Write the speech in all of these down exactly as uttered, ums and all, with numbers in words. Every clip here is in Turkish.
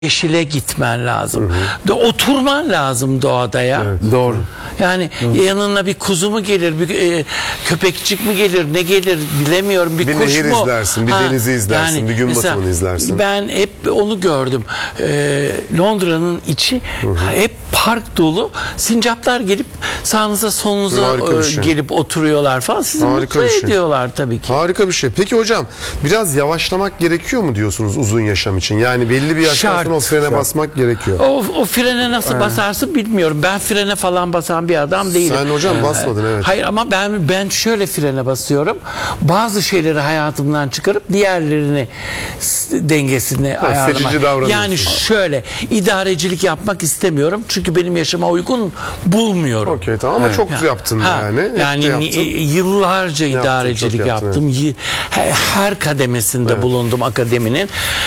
yeşile gitmen lazım. Hı hı. De, oturman lazım doğada ya. Evet, doğru. Yani doğru. Yanına bir kuzu mu gelir, bir e, köpekçik mi gelir, ne gelir bilemiyorum. Bir, bir kuş nehir mu? izlersin, bir ha, denizi izlersin, yani bir gün mesela, batımını izlersin. Ben hep onu gördüm. Ee, Londra'nın içi hı hı. hep park dolu. Sincaplar gelip sağınıza solunuza şey. gelip oturuyorlar falan. Sizi Harika mutlu şey. ediyorlar tabii ki. Harika bir şey. Peki hocam biraz yavaşlamak gerekiyor mu diyorsunuz uzun yaşam için? Yani belli bir yaştan sonra o frene Şart. basmak gerekiyor. O, o frene nasıl evet. basarsın bilmiyorum. Ben frene falan basan bir adam değilim. Sen hocam ee, basmadın evet. Hayır ama ben ben şöyle frene basıyorum. Bazı şeyleri hayatımdan çıkarıp diğerlerini dengesini ha, ayarlamak. Yani şöyle idarecilik yapmak istemiyorum. Çünkü benim yaşama uygun bulmuyorum. Okey tamam ama evet. çok ya. yaptın ha, yani. Yani yaptın. Yıllarca yaptın, idarecilik yaptım. Yaptın, evet. Her, her kademesinde evet. bulundum akademinin.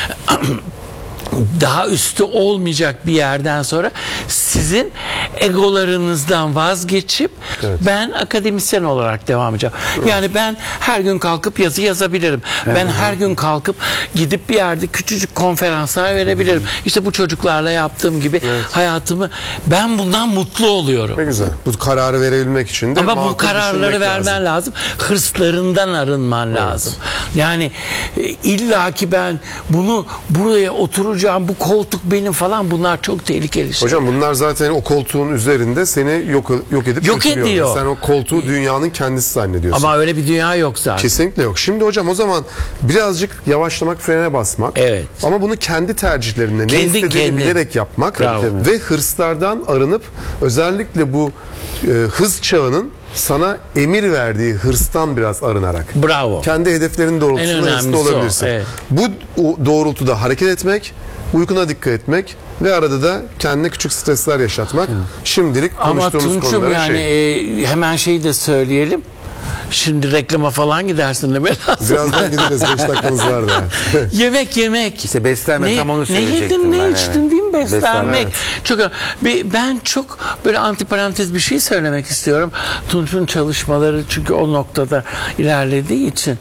Daha üstü olmayacak bir yerden sonra sizin egolarınızdan vazgeçip evet. ben akademisyen olarak devam edeceğim. Evet. Yani ben her gün kalkıp yazı yazabilirim. Evet. Ben her gün kalkıp gidip bir yerde küçücük konferanslar verebilirim. Evet. İşte bu çocuklarla yaptığım gibi evet. hayatımı ben bundan mutlu oluyorum. Ne güzel. Bu kararı verebilmek için de ama bu kararları vermen lazım. lazım. Hırslarından arınman evet. lazım. Yani illaki ben bunu buraya oturacağım, bu koltuk benim falan, bunlar çok tehlikeli şey. Hocam bunlar zaten o koltuğun üzerinde seni yok yok edip yok ediyor. Sen o koltuğu dünyanın kendisi zannediyorsun. Ama öyle bir dünya yok zaten. Kesinlikle yok. Şimdi hocam o zaman birazcık yavaşlamak, frene basmak. Evet. Ama bunu kendi tercihlerinde ne istediğini kendi. bilerek yapmak Bravo. ve hırslardan arınıp özellikle bu e, hız çağının sana emir verdiği hırstan biraz arınarak. Bravo. Kendi hedeflerinin doğrultusunda hırslı olabilirsin. Evet. Bu doğrultuda hareket etmek, uykuna dikkat etmek ve arada da kendine küçük stresler yaşatmak. Hı. Şimdilik konuştuğumuz ama Tunç'um konulara yani şey. E, hemen şeyi de söyleyelim. Şimdi reklama falan gidersin de biraz. Birazdan gideriz. beş dakikamız var da. yemek yemek. İşte beslenme ne, tam onu söyleyecektim. Ne yedin, ben, ne içtin evet. değil mi? Beslenmek. Beslenme, evet. Çok, ben çok böyle antiparantez bir şey söylemek istiyorum. Tunç'un çalışmaları çünkü o noktada ilerlediği için.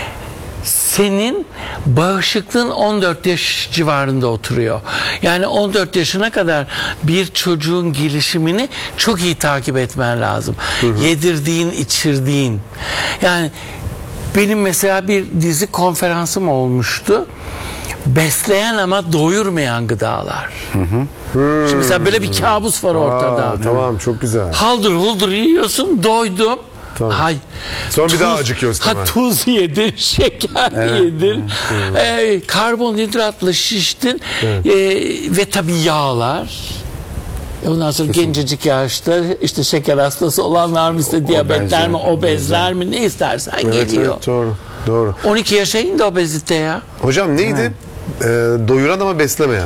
Senin bağışıklığın on dört yaş civarında oturuyor. Yani on dört yaşına kadar bir çocuğun gelişimini çok iyi takip etmen lazım. Hı hı. Yedirdiğin, içirdiğin. Yani benim mesela bir dizi konferansım olmuştu. Besleyen ama doyurmayan gıdalar. Hı hı. Hmm. Şimdi mesela böyle bir kabus var ortada. Aa, tamam çok güzel. Haldır huldur yiyorsun, doydum. Tamam. Hay, sonra tuz, bir daha acıkıyorsun. Ha, tuz yedin, şeker evet. yedin, evet. e, karbonhidratla şiştin evet. e, ve tabii yağlar. Ondan sonra Kesin. gencecik yaşta işte şeker hastası olanlar mı, işte diyabetler mi, obezler mi, ne istersen evet, geliyor. Evet, doğru, doğru. on iki yaşa indi obezite ya. Hocam neydi? Evet. E, doyuran ama beslemeyen.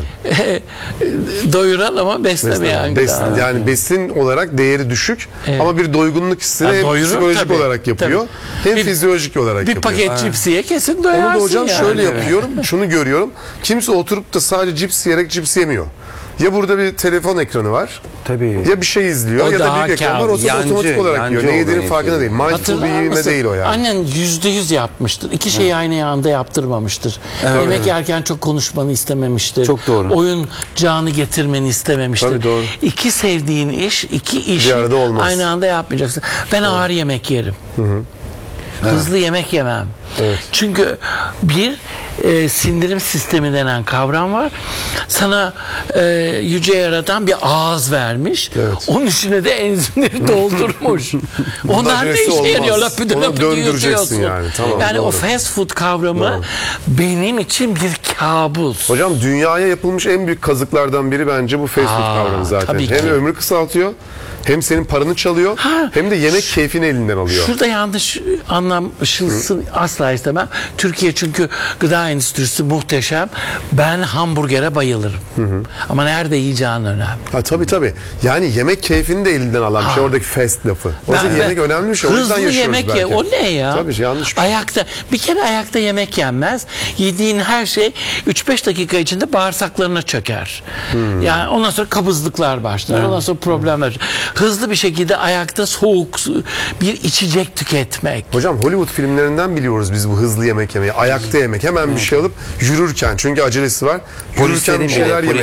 Doyuran ama beslemeyen. Besin, yani besin olarak değeri düşük evet. ama bir doygunluk hissini hem doyurur, psikolojik tabii, olarak yapıyor tabii. hem bir, fizyolojik olarak bir yapıyor. Bir paket cips ye kesin doyarsın. Onu da hocam yani. şöyle yapıyorum, şunu görüyorum. Kimse oturup da sadece cips yiyerek cips yemiyor. Ya burada bir telefon ekranı var. Tabii. Ya bir şey izliyor o ya da büyük ekran var. O yancı, otomatik olarak yiyor. Ne yediğinin farkında değil. Mindful bir yeme değil o yani. Annen yüzde yüz yapmıştır. İki şeyi evet. aynı anda yaptırmamıştır. Evet. Yemek yerken çok konuşmanı istememiştir. Çok doğru. Oyun canı getirmeni istememiştir. Tabii doğru. İki sevdiğin iş, iki iş aynı anda yapmayacaksın. Ben evet. ağır yemek yerim. Hı hı. Hızlı evet. yemek yemem. Evet. Çünkü bir e, sindirim sistemi denen kavram var. Sana e, yüce yaratan bir ağız vermiş. Evet. Onun içine de enzimleri doldurmuş. Onlar ne işe yarıyor? Lapüdü lapüdü yutuyorsun. Yani, tamam, yani o fast food kavramı doğru. benim için bir kabus. Hocam dünyaya yapılmış en büyük kazıklardan biri bence bu fast food Aa, kavramı zaten. Hem ömrü kısaltıyor, hem senin paranı çalıyor, ha, hem de yemek şu, keyfini elinden alıyor. Şurada yanlış anlaşılsın Hı. asla istemem. Türkiye çünkü gıda endüstrisi muhteşem. Ben hamburgere bayılırım. Hı hı. Ama nerede yiyeceğin önemli. Ha, tabii tabii. Yani yemek keyfini de elinden alan ha. şey oradaki fast lafı. O yüzden yemek önemli bir şey. O yüzden yaşıyoruz yemek belki. Ye, o ne ya? Tabii yanlış bir şey. Ayakta, bir kere ayakta yemek yenmez. Yediğin her şey üç beş dakika içinde bağırsaklarına çöker. Hmm. Yani ondan sonra kabızlıklar başlar. Hmm. Ondan sonra problemler. Hızlı bir şekilde ayakta soğuk bir içecek tüketmek. Hocam Hollywood filmlerinden biliyoruz sevmiyoruz biz bu hızlı yemek yemeyi. Ayakta yemek. Hemen bir şey alıp yürürken. Çünkü acelesi var. Yürürken bir şeyler yemek.